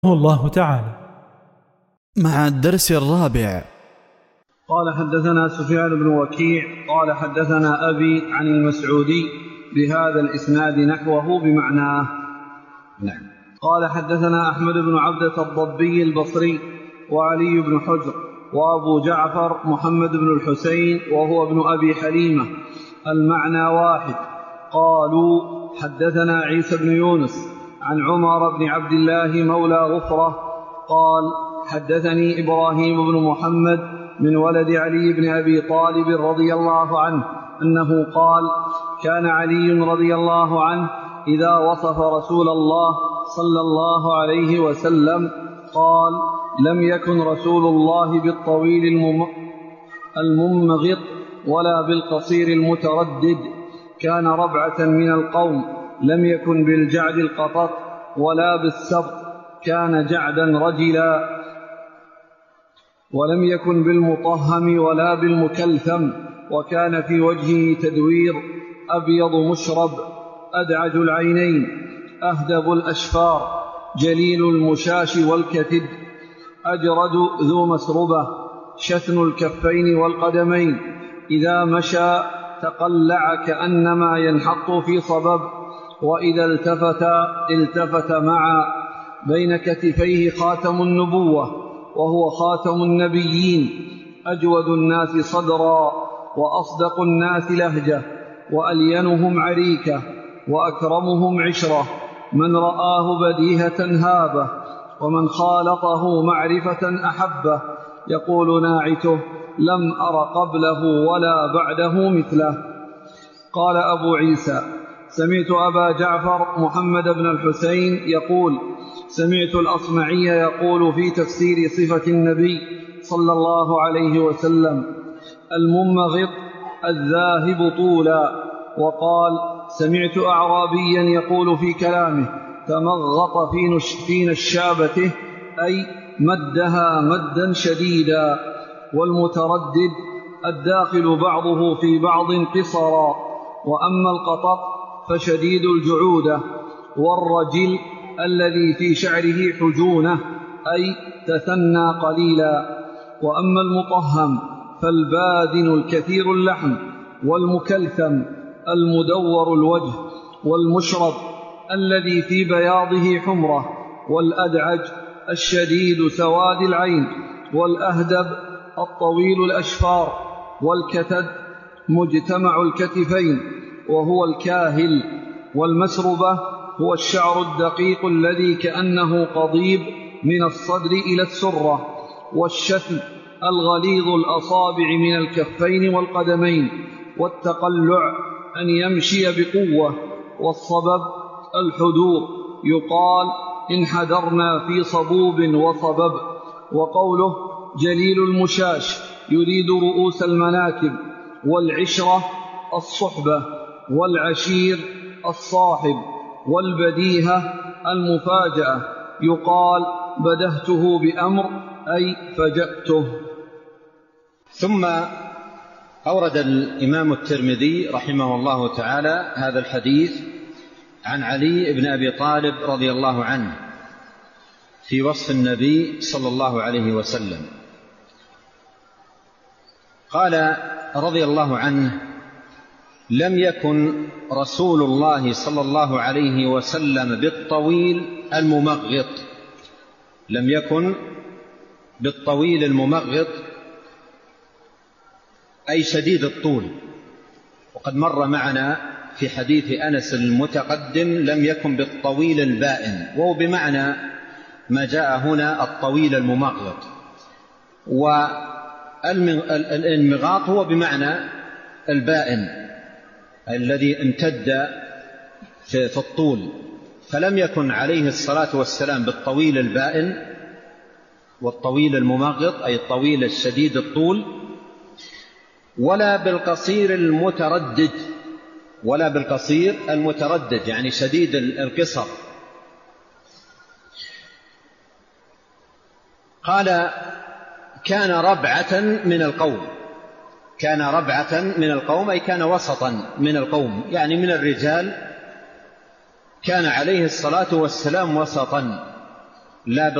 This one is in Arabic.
الله تعالى. مع الدرس الرابع. قال حدثنا سفيان بن وكيع قال حدثنا أبي عن المسعودي بهذا الإسناد نحوه بمعناه. نعم. قال حدثنا أحمد بن عبدة الضبي البصري وعلي بن حجر وأبو جعفر محمد بن الحسين وهو ابن أبي حليمة المعنى واحد. قالوا حدثنا عيسى بن يونس عن عمر بن عبد الله مولى غفرة قال حدثني إبراهيم بن محمد من ولد علي بن أبي طالب رضي الله عنه أنه قال كان علي رضي الله عنه إذا وصف رسول الله صلى الله عليه وسلم قال لم يكن رسول الله بالطويل الممغط ولا بالقصير المتردد، كان ربعة من القوم، لم يكن بالجعد القطط ولا بالسبط، كان جعدا رجلا، ولم يكن بالمطهم ولا بالمكلثم، وكان في وجهه تدوير، أبيض مشرب، أدعج العينين، أهدب الأشفار، جليل المشاش والكتد، أجرد ذو مسربة، شثن الكفين والقدمين، إذا مشى تقلع كأنما ينحط في صبب، وإذا التفت معا، بين كتفيه خاتم النبوة وهو خاتم النبيين، أجود الناس صدرا وأصدق الناس لهجة وألينهم عريكة وأكرمهم عشرة، من رآه بديهة هابه ومن خالطه معرفة أحبه، يقول ناعته لم أر قبله ولا بعده مثله. قال أبو عيسى سمعت أبا جعفر محمد بن الحسين يقول سمعت الأصمعي يقول في تفسير صفة النبي صلى الله عليه وسلم الممغط الذاهب طولا. وقال سمعت أعرابيا يقول في كلامه تمغط في نشابته، أي مدها مدا شديدا. والمتردد الداخل بعضه في بعض قصرا. وأما القطط فشديد الجعودة. والرجل الذي في شعره حجونة، أي تثنى قليلا. وأما المطهم فالبادن الكثير اللحم. والمكلثم المدور الوجه. والمشرب الذي في بياضه حمرة. والأدعج الشديد سواد العين. والأهدب الطويل الأشفار. والكتد مجتمع الكتفين وهو الكاهل. والمسربة هو الشعر الدقيق الذي كأنه قضيب من الصدر إلى السرة. والشثن الغليظ الأصابع من الكفين والقدمين. والتقلع أن يمشي بقوة. والصبب الحدور، يقال انحدرنا في صبوب وصبب. وقوله جليل المشاش يريد رؤوس المناكب. والعشرة الصحبة. والعشير الصاحب. والبديهة المفاجأة، يقال بدهته بأمر أي فجأته. ثم أورد الإمام الترمذي رحمه الله تعالى هذا الحديث عن علي بن أبي طالب رضي الله عنه في وصف النبي صلى الله عليه وسلم. قال رضي الله عنه لم يكن رسول الله صلى الله عليه وسلم بالطويل الممغط. لم يكن بالطويل الممغط أي شديد الطول. وقد مر معنا في حديث أنس المتقدم لم يكن بالطويل البائن، وهو بمعنى ما جاء هنا الطويل الممغط. والانمغاط هو بمعنى البائن الذي امتد في الطول. فلم يكن عليه الصلاة والسلام بالطويل البائن والطويل الممغط أي الطويل الشديد الطول، ولا بالقصير المتردد، ولا بالقصير المتردد يعني شديد القصر. قال كان ربعة من القوم. كان ربعة من القوم أي كان وسطا من القوم، يعني من الرجال كان عليه الصلاة والسلام وسطا. لا